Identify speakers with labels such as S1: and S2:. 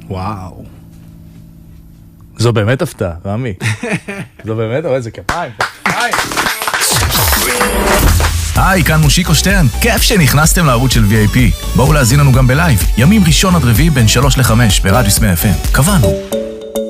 S1: וואו. זו באמת הפתעה, רמי. זו באמת, אבל זה כפיים.
S2: היי, כאן מושיקו שטרן. כיף שנכנסתם לערוץ של VIP. בואו להזין לנו גם בלייב. ימים ראשון עד רביעי בין 3 ל-5 ברדיו סמי FM. קבענו.